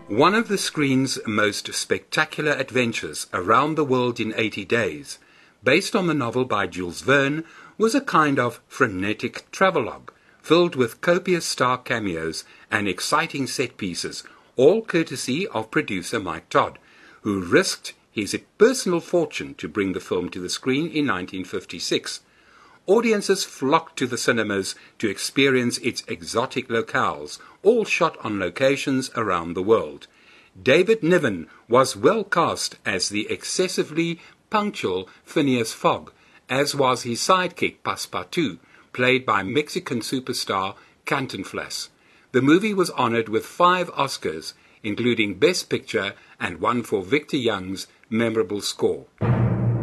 One of the screen's most spectacular adventures, Around the World in 80 Days, based on the novel by Jules Verne, was a kind of frenetic travelogue, filled with copious star cameos and exciting set pieces, all courtesy of producer Mike Todd, who risked his personal fortune to bring the film to the screen in 1956. Audiences flocked to the cinemas to experience its exotic locales, all shot on locations around the world. David Niven was well cast as the excessively punctual Phineas Fogg, as was his sidekick Passepartout, played by Mexican superstar Cantinflas. The movie was honored with 5 Oscars, including Best Picture and one for Victor Young's memorable score.